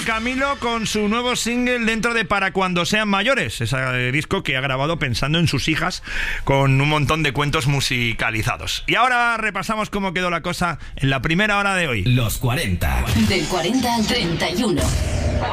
Camilo con su nuevo single dentro de Para Cuando Sean Mayores, ese disco que ha grabado pensando en sus hijas con un montón de cuentos musicalizados. Y ahora repasamos cómo quedó la cosa en la primera hora de hoy. Los 40. Del 40 al 31.